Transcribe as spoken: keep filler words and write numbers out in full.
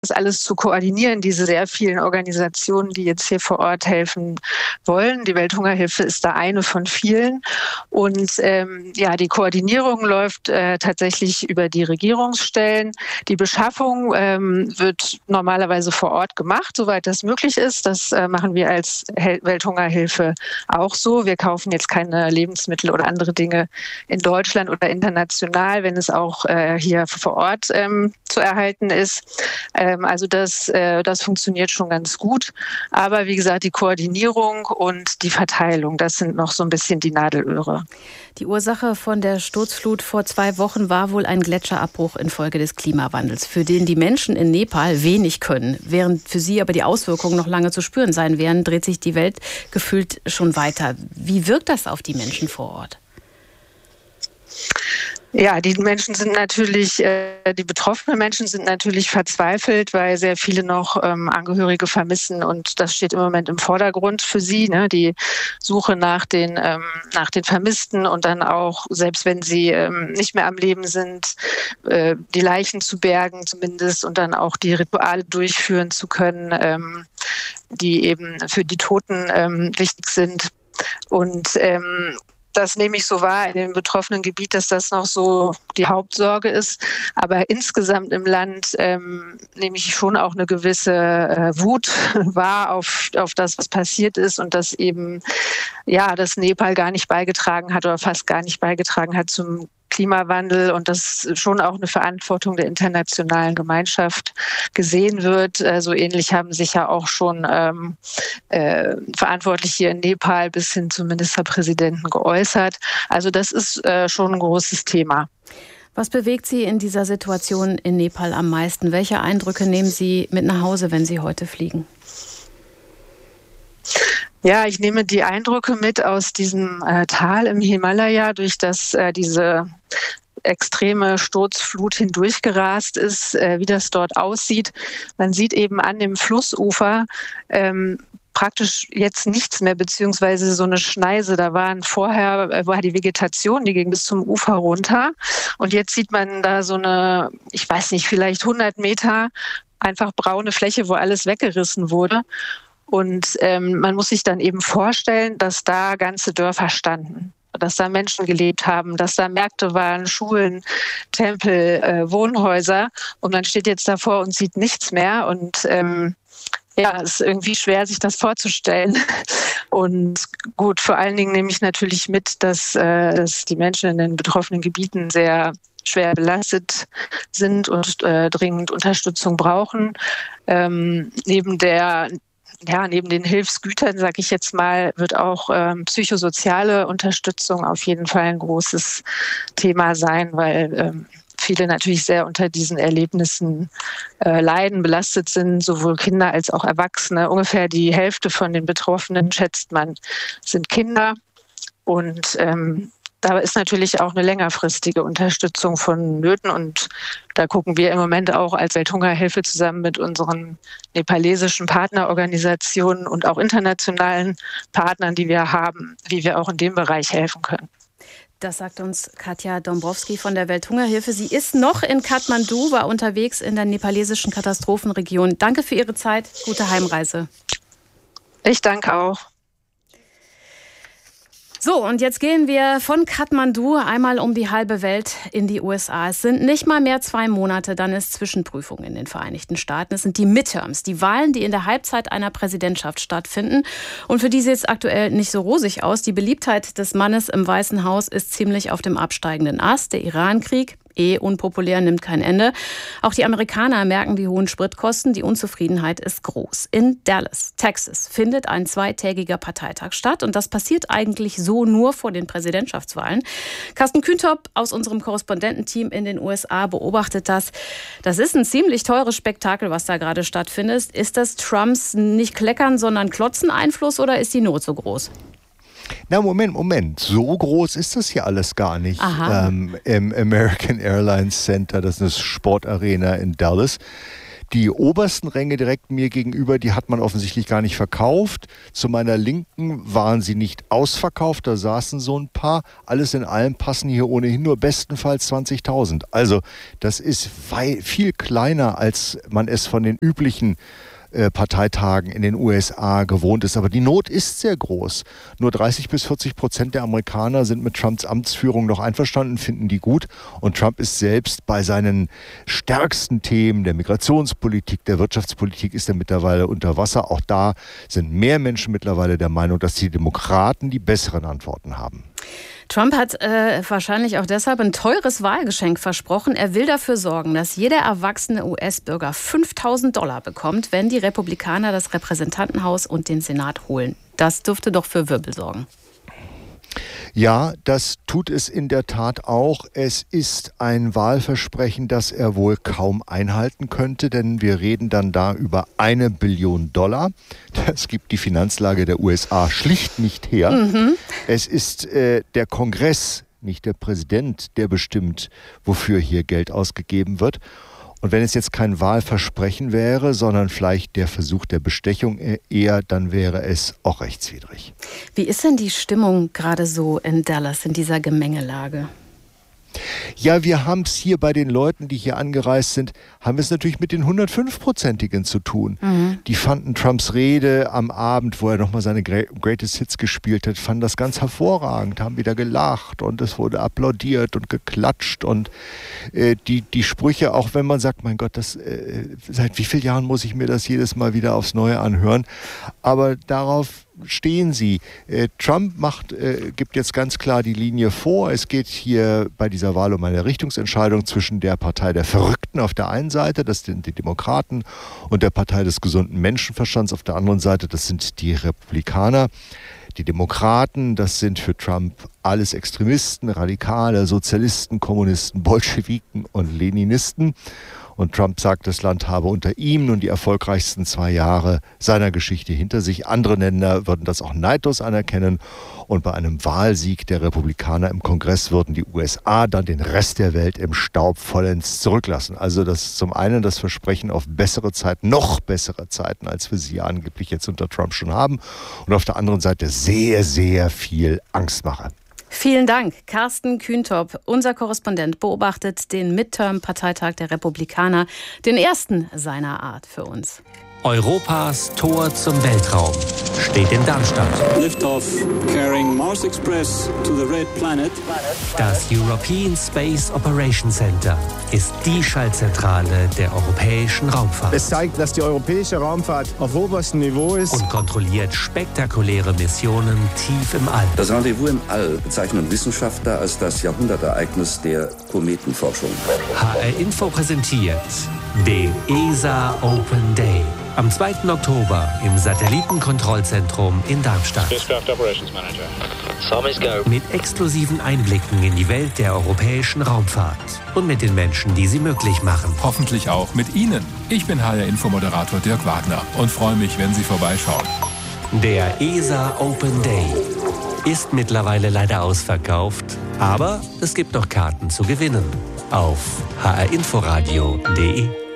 das alles zu koordinieren, diese sehr vielen Organisationen, die jetzt hier vor Ort helfen wollen. Die Welthungerhilfe ist da eine von vielen. Und ähm, ja, die Koordinierung läuft äh, tatsächlich über die Regierungsstellen. Die Beschaffung ähm, wird normalerweise vor Ort gemacht, soweit das möglich ist. Das äh, machen wir als Hel- Welthungerhilfe auch so. Wir kaufen jetzt keine Lebensmittel oder andere Dinge in Deutschland oder international, wenn es auch äh, hier vor Ort ähm, zu erhalten ist. Ähm, also das, äh, das funktioniert schon ganz gut. Aber wie gesagt, die Koordinierung und die Verteilung, das sind noch so ein bisschen die Nadelöhre. Die Ursache von der Sturzflut vor zwei Wochen war wohl ein Gletscherabbruch infolge des Klimawandels, für den die Menschen in Nepal wenig können. Während für sie aber die Auswirkungen noch lange zu spüren sein werden, dreht sich die Welt gefühlt schon weiter. Wie wirkt das auf die Menschen vor Ort? Ja, die Menschen sind natürlich, äh, die betroffenen Menschen sind natürlich verzweifelt, weil sehr viele noch ähm, Angehörige vermissen und das steht im Moment im Vordergrund für sie, ne? Die Suche nach den, ähm, nach den Vermissten und dann auch, selbst wenn sie ähm, nicht mehr am Leben sind, äh, die Leichen zu bergen zumindest und dann auch die Rituale durchführen zu können, ähm, die eben für die Toten ähm, wichtig sind. Und ähm, das nehme ich so wahr in dem betroffenen Gebiet, dass das noch so die Hauptsorge ist. Aber insgesamt im Land ähm, nehme ich schon auch eine gewisse äh, Wut wahr auf, auf das, was passiert ist und dass eben, ja, das Nepal gar nicht beigetragen hat oder fast gar nicht beigetragen hat zum Klimawandel und dass schon auch eine Verantwortung der internationalen Gemeinschaft gesehen wird. Äh, so ähnlich haben sich ja auch schon ähm, äh, Verantwortliche hier in Nepal bis hin zum Ministerpräsidenten geäußert. Also das ist äh, schon ein großes Thema. Was bewegt Sie in dieser Situation in Nepal am meisten? Welche Eindrücke nehmen Sie mit nach Hause, wenn Sie heute fliegen? Ja, ich nehme die Eindrücke mit aus diesem äh, Tal im Himalaya, durch das äh, diese extreme Sturzflut hindurchgerast ist, äh, wie das dort aussieht. Man sieht eben an dem Flussufer ähm, praktisch jetzt nichts mehr, beziehungsweise so eine Schneise. Da waren vorher, äh, war die Vegetation, die ging bis zum Ufer runter. Und jetzt sieht man da so eine, ich weiß nicht, vielleicht hundert Meter einfach braune Fläche, wo alles weggerissen wurde. Und ähm, man muss sich dann eben vorstellen, dass da ganze Dörfer standen, dass da Menschen gelebt haben, dass da Märkte waren, Schulen, Tempel, äh, Wohnhäuser. Und man steht jetzt davor und sieht nichts mehr. Und ähm, ja, es ist irgendwie schwer, sich das vorzustellen. Und gut, vor allen Dingen nehme ich natürlich mit, dass, äh, dass die Menschen in den betroffenen Gebieten sehr schwer belastet sind und äh, dringend Unterstützung brauchen. Ähm, neben der Ja, neben den Hilfsgütern, sage ich jetzt mal, wird auch ähm, psychosoziale Unterstützung auf jeden Fall ein großes Thema sein, weil ähm, viele natürlich sehr unter diesen Erlebnissen äh, leiden, belastet sind, sowohl Kinder als auch Erwachsene. Ungefähr die Hälfte von den Betroffenen, schätzt man, sind Kinder. Und ähm, da ist natürlich auch eine längerfristige Unterstützung von Nöten und da gucken wir im Moment auch als Welthungerhilfe zusammen mit unseren nepalesischen Partnerorganisationen und auch internationalen Partnern, die wir haben, wie wir auch in dem Bereich helfen können. Das sagt uns Katja Dombrowski von der Welthungerhilfe. Sie ist noch in Kathmandu, war unterwegs in der nepalesischen Katastrophenregion. Danke für Ihre Zeit. Gute Heimreise. Ich danke auch. So, und jetzt gehen wir von Kathmandu einmal um die halbe Welt in die U S A. Es sind nicht mal mehr zwei Monate, dann ist Zwischenprüfung in den Vereinigten Staaten. Es sind die Midterms, die Wahlen, die in der Halbzeit einer Präsidentschaft stattfinden. Und für die sieht es aktuell nicht so rosig aus. Die Beliebtheit des Mannes im Weißen Haus ist ziemlich auf dem absteigenden Ast. Der Iran-Krieg, eh unpopulär, nimmt kein Ende. Auch die Amerikaner merken die hohen Spritkosten. Die Unzufriedenheit ist groß. In Dallas, Texas, findet ein zweitägiger Parteitag statt. Und das passiert eigentlich so nur vor den Präsidentschaftswahlen. Carsten Kühntop aus unserem Korrespondententeam in den U S A beobachtet das. Das ist ein ziemlich teures Spektakel, was da gerade stattfindet. Ist das Trumps nicht Kleckern, sondern Klotzen Einfluss oder ist die Not so groß? Na, Moment, Moment. So groß ist das hier alles gar nicht. Ähm, im American Airlines Center, das ist eine Sportarena in Dallas. Die obersten Ränge direkt mir gegenüber, die hat man offensichtlich gar nicht verkauft. Zu meiner Linken waren sie nicht ausverkauft, da saßen so ein paar. Alles in allem passen hier ohnehin nur bestenfalls zwanzigtausend. Also das ist wei- viel kleiner, als man es von den üblichen äh, Parteitagen in den U S A gewohnt ist. Aber die Not ist sehr groß. Nur dreißig bis vierzig Prozent der Amerikaner sind mit Trumps Amtsführung noch einverstanden, finden die gut. Und Trump ist selbst bei seinen stärksten Themen, der Migrationspolitik, der Wirtschaftspolitik, ist er mittlerweile unter Wasser. Auch da sind mehr Menschen mittlerweile der Meinung, dass die Demokraten die besseren Antworten haben. Trump hat äh, wahrscheinlich auch deshalb ein teures Wahlgeschenk versprochen. Er will dafür sorgen, dass jeder erwachsene U S-Bürger fünftausend Dollar bekommt, wenn die Republikaner das Repräsentantenhaus und den Senat holen. Das dürfte doch für Wirbel sorgen. Ja, das tut es in der Tat auch. Es ist ein Wahlversprechen, das er wohl kaum einhalten könnte, denn wir reden dann da über eine Billion Dollar. Das gibt die Finanzlage der U S A schlicht nicht her. Mhm. Es ist äh, der Kongress, nicht der Präsident, der bestimmt, wofür hier Geld ausgegeben wird. Und wenn es jetzt kein Wahlversprechen wäre, sondern vielleicht der Versuch der Bestechung eher, dann wäre es auch rechtswidrig. Wie ist denn die Stimmung gerade so in Dallas, in dieser Gemengelage? Ja, wir haben es hier bei den Leuten, die hier angereist sind, haben wir es natürlich mit den hundertfünf-Prozentigen zu tun. Mhm. Die fanden Trumps Rede am Abend, wo er nochmal seine Greatest Hits gespielt hat, fanden das ganz hervorragend, haben wieder gelacht und es wurde applaudiert und geklatscht und äh, die, die Sprüche, auch wenn man sagt, mein Gott, das, äh, seit wie vielen Jahren muss ich mir das jedes Mal wieder aufs Neue anhören, aber darauf stehen sie. Äh, Trump macht, äh, gibt jetzt ganz klar die Linie vor. Es geht hier bei dieser Wahl um eine Richtungsentscheidung zwischen der Partei der Verrückten auf der einen Seite, das sind die Demokraten, und der Partei des gesunden Menschenverstands auf der anderen Seite, das sind die Republikaner. Die Demokraten, das sind für Trump alles Extremisten, Radikale, Sozialisten, Kommunisten, Bolschewiken und Leninisten. Und Trump sagt, das Land habe unter ihm nun die erfolgreichsten zwei Jahre seiner Geschichte hinter sich. Andere Länder würden das auch neidlos anerkennen. Und bei einem Wahlsieg der Republikaner im Kongress würden die U S A dann den Rest der Welt im Staub vollends zurücklassen. Also das ist zum einen das Versprechen auf bessere Zeiten, noch bessere Zeiten, als wir sie angeblich jetzt unter Trump schon haben. Und auf der anderen Seite sehr, sehr viel Angstmache. Vielen Dank. Carsten Kühntop, unser Korrespondent, beobachtet den Midterm-Parteitag der Republikaner, den ersten seiner Art für uns. Europas Tor zum Weltraum steht in Darmstadt. Liftoff carrying Mars Express to the Red Planet. Das European Space Operations Center ist die Schaltzentrale der europäischen Raumfahrt. Es zeigt, dass die europäische Raumfahrt auf oberstem Niveau ist. Und kontrolliert spektakuläre Missionen tief im All. Das Rendezvous im All bezeichnen Wissenschaftler als das Jahrhundertereignis der Kometenforschung. H R Info präsentiert den E S A Open Day. Am zweiten Oktober im Satellitenkontrollzentrum in Darmstadt. Mit exklusiven Einblicken in die Welt der europäischen Raumfahrt und mit den Menschen, die sie möglich machen. Hoffentlich auch mit Ihnen. Ich bin H R-Info-Moderator Dirk Wagner und freue mich, wenn Sie vorbeischauen. Der E S A Open Day ist mittlerweile leider ausverkauft, aber es gibt noch Karten zu gewinnen auf h r inforadio punkt d e.